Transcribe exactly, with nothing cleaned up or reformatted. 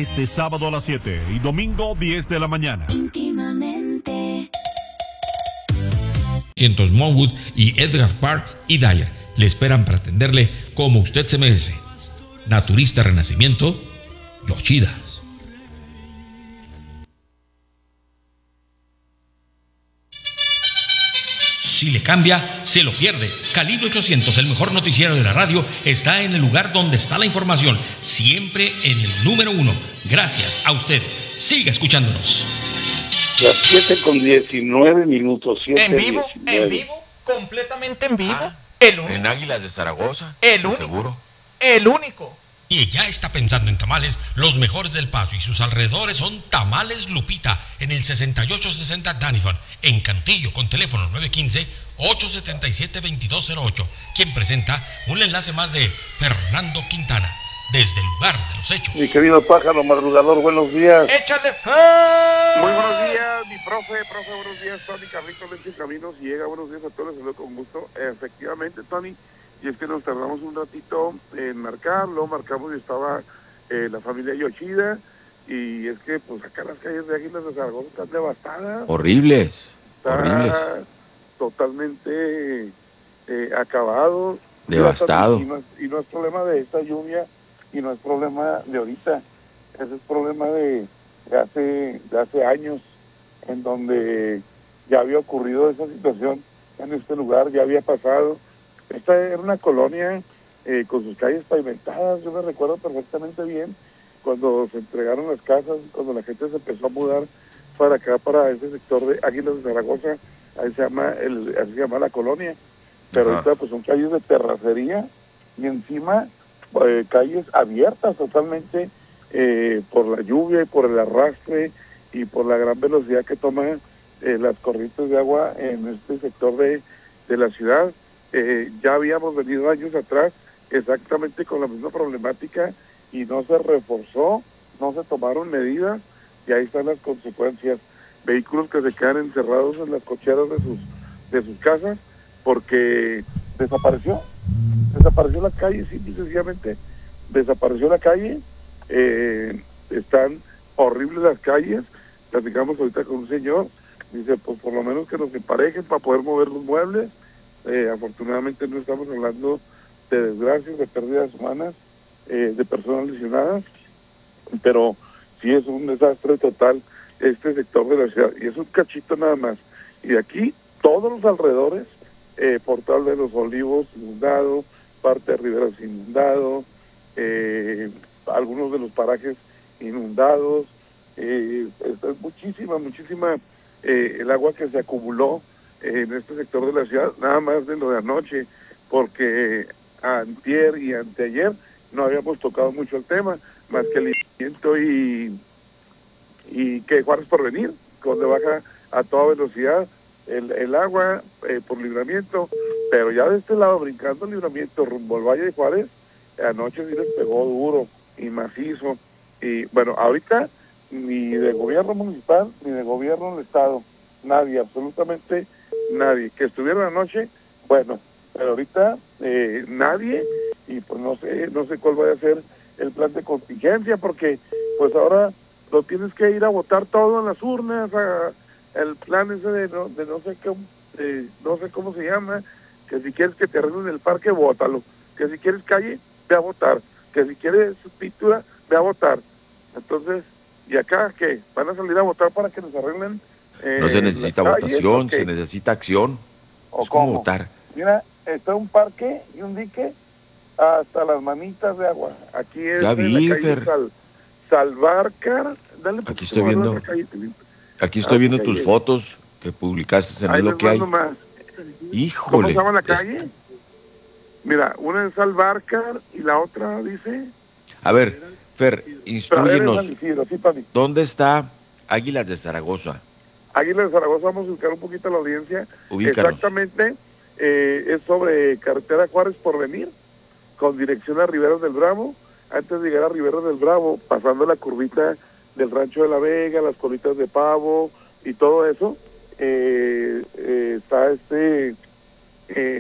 este sábado a las siete y domingo diez de la mañana. Íntimamente. Cientos Monwood y Edgar Park y Dyer le esperan para atenderle como usted se merece. Naturista Renacimiento, Yoshida. Si le cambia, se lo pierde. Calibre ochocientos, el mejor noticiero de la radio, está en el lugar donde está la información, siempre en el número uno. Gracias a usted. Siga escuchándonos. Las siete con diecinueve minutos. siete En vivo, diecinueve. en vivo, completamente en vivo. Ah, el único. En Águilas de Zaragoza. El único. Seguro. El único. Y ya está pensando en tamales, los mejores del Paso y sus alrededores son Tamales Lupita, en el sesenta y ocho sesenta Danifon, en Cantillo, con teléfono nueve uno cinco, ocho siete siete, dos dos cero ocho, quien presenta un enlace más de Fernando Quintana, desde el lugar de los hechos. Mi querido pájaro madrugador, buenos días. Échale fe. Muy buenos días, mi profe, profe, buenos días, Tony Carlitos Leche Caminos, y llega, buenos días a todos, les saludo con gusto. Efectivamente, Tony, y es que nos tardamos un ratito en marcarlo, marcamos y estaba eh, la familia Yoshida, y es que pues acá las calles de Águilas de Zaragoza están devastadas. Horribles, Está horribles. Totalmente eh, acabado. Devastado. Y no, es, y no es problema de esta lluvia, y no es problema de ahorita, ese es problema de, de, hace, de hace años, en donde ya había ocurrido esa situación en este lugar, ya había pasado. Esta era una colonia eh, con sus calles pavimentadas, yo me recuerdo perfectamente bien cuando se entregaron las casas, cuando la gente se empezó a mudar para acá, para ese sector de Águilas de Zaragoza, ahí se llama, el, así se llama la colonia, pero Ajá. ahorita pues son calles de terracería y encima eh, calles abiertas totalmente eh, por la lluvia y por el arrastre y por la gran velocidad que toman eh, las corrientes de agua en este sector de, de la ciudad. Eh, ya habíamos venido años atrás exactamente con la misma problemática y no se reforzó, no se tomaron medidas y ahí están las consecuencias. Vehículos que se quedan encerrados en las cocheras de sus de sus casas porque desapareció, desapareció la calle, simple y sencillamente desapareció la calle. Eh, están horribles las calles. Platicamos ahorita con un señor, dice pues por lo menos que nos emparejen para poder mover los muebles. Eh, afortunadamente no estamos hablando de desgracias, de pérdidas humanas, eh, de personas lesionadas, pero sí es un desastre total este sector de la ciudad, y es un cachito nada más. Y de aquí, todos los alrededores, eh, Portal de los Olivos inundado, parte de Riberas inundado, eh, algunos de los parajes inundados, eh, es muchísima, muchísima eh, el agua que se acumuló en este sector de la ciudad, nada más de lo de anoche, porque antier y anteayer no habíamos tocado mucho el tema, más que el viento y, y que Juárez por venir, donde baja a toda velocidad el, el agua eh, por Libramiento, pero ya de este lado, brincando el Libramiento rumbo al Valle de Juárez, anoche sí les pegó duro y macizo, y bueno, ahorita ni de gobierno municipal, ni de gobierno del estado, nadie, absolutamente nadie, que estuviera anoche, bueno, pero ahorita eh, nadie, y pues no sé, no sé cuál vaya a ser el plan de contingencia, porque pues ahora lo tienes que ir a votar todo en las urnas, a, el plan ese de no, de no sé qué, eh, no sé cómo se llama, que si quieres que te arreglen el parque, vótalo, que si quieres calle, ve a votar, que si quieres pintura, ve a votar. Entonces, ¿y acá qué? ¿Van a salir a votar para que nos arreglen? Eh, No se necesita las calles, votación, ¿o qué? se necesita acción. ¿O Es como cómo? votar. Mira, está un parque y un dique hasta las manitas de agua. Aquí es Ya en vi, la calle Fer. Sal, Salvarcar. Dale un Aquí poquito estoy más a viendo. la calle, Tilín. Aquí estoy Ah, viendo ok, tus ahí. fotos que publicaste en Ahí Es lo les que hay. mando más. ¿Cómo se Híjole. llama la es- calle? Mira, una es Salvarcar y la otra dice A ver, Fer, Praderas instrúyenos. San Isidro, sí, Tony. ¿Dónde está Águilas de Zaragoza? Águila de Zaragoza, vamos a buscar un poquito a la audiencia. Ubícanos. Exactamente, eh, es sobre carretera Juárez por venir, con dirección a Riberas del Bravo. Antes de llegar a Riberas del Bravo, pasando la curvita del Rancho de la Vega, las colitas de pavo y todo eso, eh, eh, está este, eh,